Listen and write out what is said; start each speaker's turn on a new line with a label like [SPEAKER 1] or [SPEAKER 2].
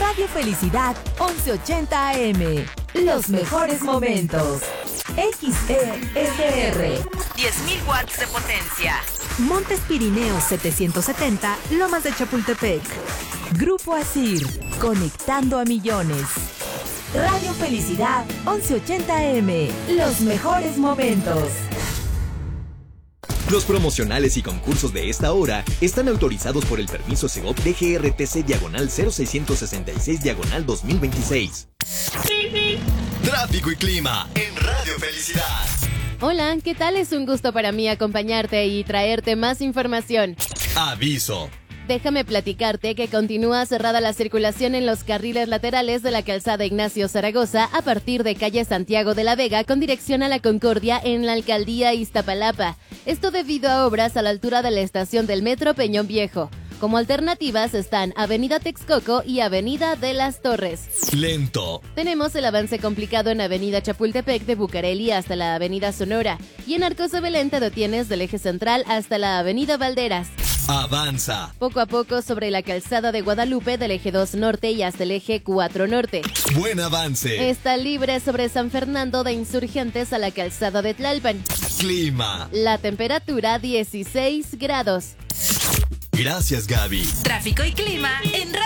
[SPEAKER 1] Radio Felicidad 1180 AM. Los mejores momentos. XESR.
[SPEAKER 2] 10.000 watts de potencia.
[SPEAKER 1] Montes Pirineos 770, Lomas de Chapultepec. Grupo Asir, conectando a millones. Radio Felicidad 1180 AM. Los mejores momentos.
[SPEAKER 3] Los promocionales y concursos de esta hora están autorizados por el permiso Segov DGRTC/0666/2026.
[SPEAKER 4] Tráfico y clima en Radio Felicidad.
[SPEAKER 5] Hola, ¿qué tal? Es un gusto para mí acompañarte y traerte más información.
[SPEAKER 4] Aviso.
[SPEAKER 5] Déjame platicarte que continúa cerrada la circulación en los carriles laterales de la calzada Ignacio Zaragoza a partir de calle Santiago de la Vega con dirección a la Concordia en la alcaldía Iztapalapa. Esto debido a obras a la altura de la estación del metro Peñón Viejo. Como alternativas están Avenida Texcoco y Avenida de las Torres.
[SPEAKER 4] Lento.
[SPEAKER 5] Tenemos el avance complicado en Avenida Chapultepec de Bucareli hasta la Avenida Sonora y en Arcos de Belén te detienes del eje central hasta la Avenida Valderas.
[SPEAKER 4] Avanza.
[SPEAKER 5] Poco a poco sobre la calzada de Guadalupe del eje 2 norte y hasta el eje 4 norte.
[SPEAKER 4] Buen avance.
[SPEAKER 5] Está libre sobre San Fernando de Insurgentes a la calzada de Tlalpan.
[SPEAKER 4] Clima.
[SPEAKER 5] La temperatura 16 grados.
[SPEAKER 4] Gracias, Gaby.
[SPEAKER 2] Tráfico y clima en Radio